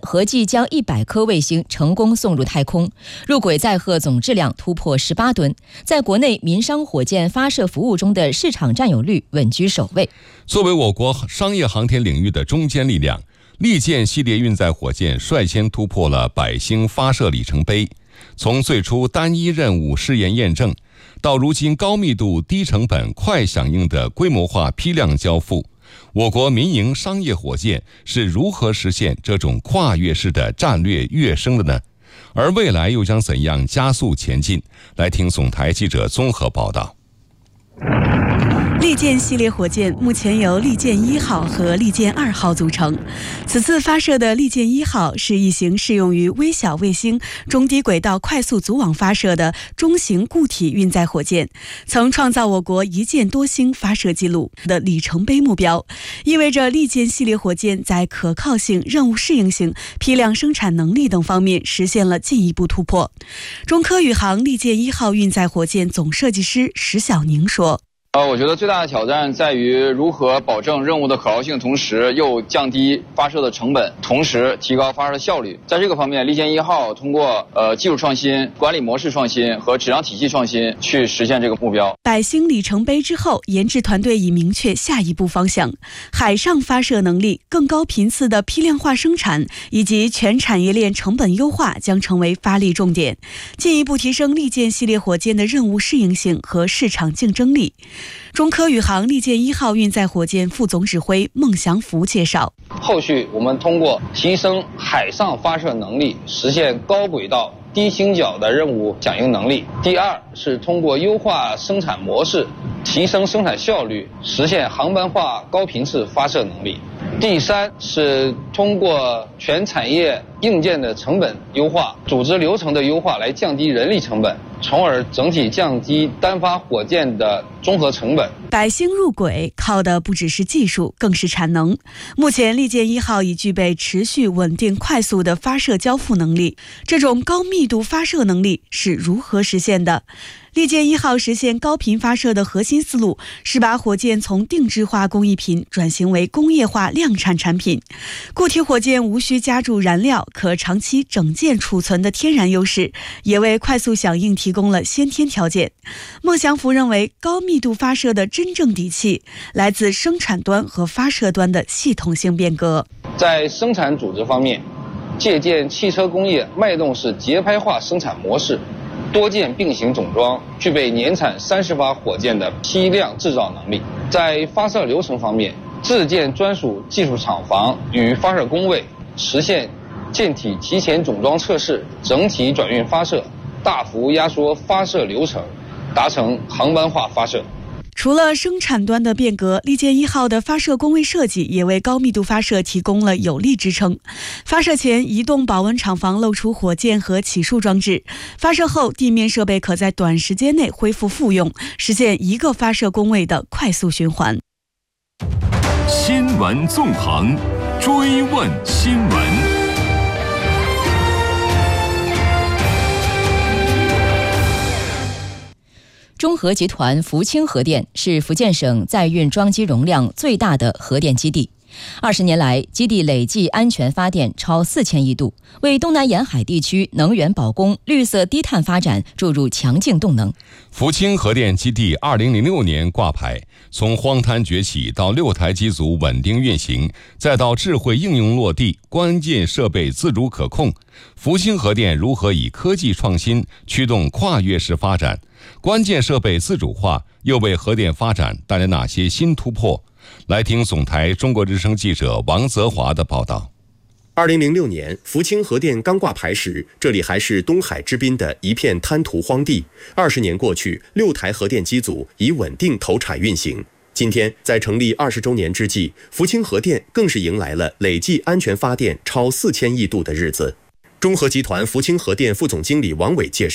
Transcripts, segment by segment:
合计将100颗卫星成功送入太空，入轨载荷总质量突破18吨，在国内民商火箭发射服务中的市场占有率稳居首位。 作为我国商业航天领域的中坚力量，利剑系列运载火箭率先突破了100星发射里程碑。从最初单一任务试验验证，到如今高密度、低成本、快响应的规模化批量交付，我国民营商业火箭是如何实现这种跨越式的战略跃升的呢？而未来又将怎样加速前进？来听总台记者综合报道。 利剑系列火箭目前由利剑1号和利剑2号组成。此次发射的利剑1号是一型适用于微小卫星、中低轨道快速组网发射的中型固体运载火箭，曾创造我国一箭多星发射记录的里程碑目标，意味着利剑系列火箭在可靠性、任务适应性、批量生产能力等方面实现了进一步突破。中科宇航利剑1号运载火箭总设计师石小宁说。 我觉得最大的挑战在于如何保证任务的可靠性，同时又降低发射的成本，同时提高发射效率。在这个方面，利剑1号通过技术创新、管理模式创新和质量体系创新去实现这个目标。 100星里程碑之后，研制团队已明确下一步方向，海上发射能力、更高频次的批量化生产以及全产业链成本优化将成为发力重点，进一步提升利剑系列火箭的任务适应性和市场竞争力。中科宇航利剑1号运载火箭副总指挥孟祥福介绍， 后续我们通过提升海上发射能力，实现高轨道低倾角的任务响应能力。第二是通过优化生产模式，提升生产效率，实现航班化高频次发射能力。第三是通过全产业硬件的成本优化、组织流程的优化来降低人力成本，从而整体降低单发火箭的综合成本。 100星入轨靠的不只是技术，更是产能。目前利剑1号已具备持续稳定快速的发射交付能力，这种高密度发射能力是如何实现的？利剑1号实现高频发射的核心思路是把火箭从定制化工艺品转型为工业化量产产品。固体火箭无需加注燃料，可长期整件储存的天然优势，也为快速响应提供了先天条件。孟祥福认为，高密度发射的真正底气来自生产端和发射端的系统性变革。 在生产组织方面，借鉴汽车工业脉动式节拍化生产模式，多件并行总装，具备年产30发火箭的批量制造能力。在发射流程方面，自建专属技术厂房与发射工位，实现舰体提前总装测试、整体转运发射，大幅压缩发射流程，达成航班化发射。 除了生产端的变革，利剑1号的发射工位设计也为高密度发射提供了有力支撑。发射前，移动保温厂房露出火箭和起束装置；发射后，地面设备可在短时间内恢复复用，实现一个发射工位的快速循环。 新闻纵横，追问新闻。 中核集团福清核电是福建省载运装机容量最大的核电基地。20年来，基地累计安全发电超4000亿度，为东南沿海地区能源保供、绿色低碳发展注入强劲动能。 福清核电基地2006年挂牌，从荒滩崛起到6台机组稳定运行，再到智慧应用落地，关键设备自主可控。福清核电如何以科技创新驱动跨越式发展？关键设备自主化又为核电发展带来哪些新突破？来听总台中国之声记者王泽华的报道。 2006年，福清核电刚挂牌时，这里还是东海之滨的一片滩涂荒地。20年过去，6台核电机组已稳定投产运行。今天，在成立20周年之际，福清核电更是迎来了累计安全发电超4000亿度的日子。中核集团福清核电副总经理王伟介绍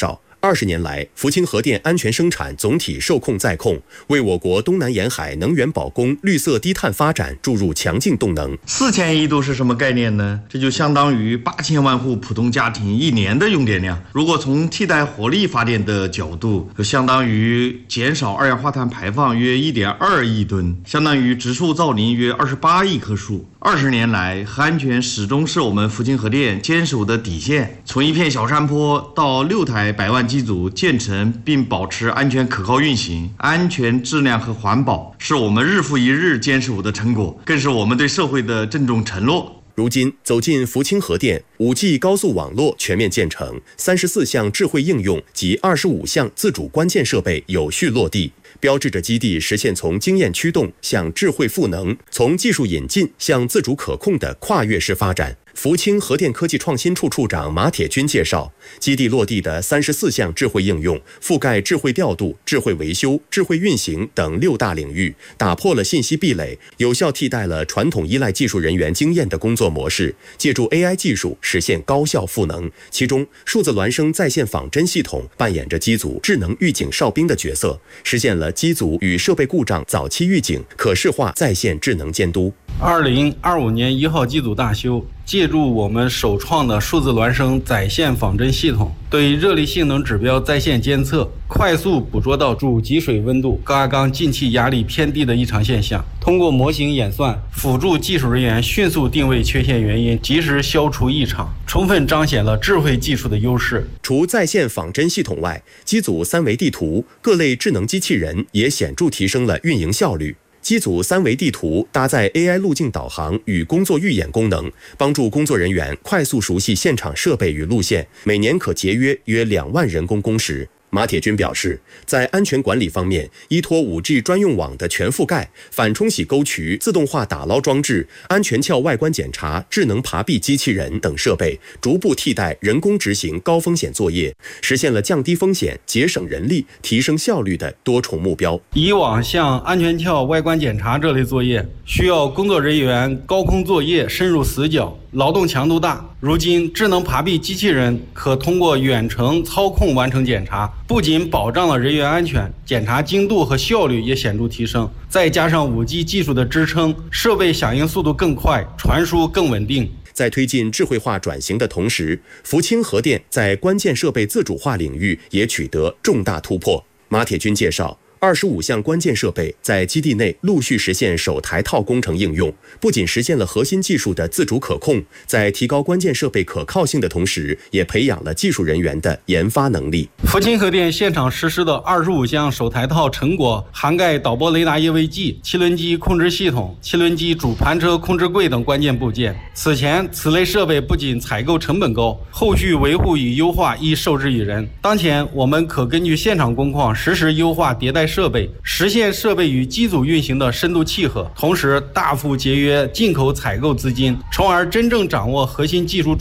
20年来，福清核电安全生产总体受控在控，为我国东南沿海能源保供、绿色低碳发展注入强劲动能。 4000亿度是什么概念呢？这就相当于8000万户普通家庭1年的用电量。如果从替代火力发电的角度，就相当于减少二氧化碳排放约1.2亿吨，相当于植树造林约28亿棵树。20年来，核安全始终是我们福清核电坚守的底线。从一片小山坡到6台100万机组建成并保持安全可靠运行，安全、质量和环保是我们日复一日坚守的成果，更是我们对社会的郑重承诺。 如今走进福清核电，5G 高速网络全面建成，34项智慧应用及25项自主关键设备有序落地，标志着基地实现从经验驱动向智慧赋能，从技术引进向自主可控的跨越式发展。福清核电科技创新处处长马铁军介绍，基地落地的34项智慧应用覆盖智慧调度、智慧维修、智慧运行等6大领域，打破了信息壁垒，有效替代了传统依赖技术人员经验的工作模式，借助 AI 技术实现高效赋能。其中，数字孪生在线仿真系统扮演着机组智能预警哨兵的角色，实现了机组与设备故障早期预警、可视化在线智能监督。 2025年1号机组大修，借助我们首创的数字孪生在线仿真系统，对热力性能指标在线监测，快速捕捉到主集水温度、高压缸进气压力偏低的异常现象，通过模型演算，辅助技术人员迅速定位缺陷原因，及时消除异常，充分彰显了智慧技术的优势。 除在线仿真系统外，机组3维地图、各类智能机器人也显著提升了运营效率。机组3维地图搭载 AI 路径导航与工作预演功能，帮助工作人员快速熟悉现场设备与路线，每年可节约约2万人工工时。马铁军表示，在安全管理方面，依托 5G 专用网的全覆盖、反冲洗沟渠、自动化打捞装置、安全壳外观检查、智能爬壁机器人等设备，逐步替代人工执行高风险作业，实现了降低风险、节省人力、提升效率的多重目标。 以往像安全壳外观检查这类作业，需要工作人员高空作业、深入死角，劳动强度大。如今，智能爬壁机器人可通过远程操控完成检查，不仅保障了人员安全，检查精度和效率也显著提升。再加上 5G 技术的支撑，设备响应速度更快，传输更稳定。 在推进智慧化转型的同时，福清核电在关键设备自主化领域也取得重大突破。马铁军介绍，25项关键设备在基地内陆续实现首台套工程应用，不仅实现了核心技术的自主可控，在提高关键设备可靠性的同时，也培养了技术人员的研发能力。 福清核电现场实施的25项首台套成果，涵盖导播雷达业位计、汽轮机控制系统、汽轮机主盘车控制柜等关键部件。此前，此类设备不仅采购成本高，后续维护与优化亦受制于人。当前，我们可根据现场工况实时优化迭代设备，实现设备与机组运行的深度契合，同时大幅节约进口采购资金，从而真正掌握核心技术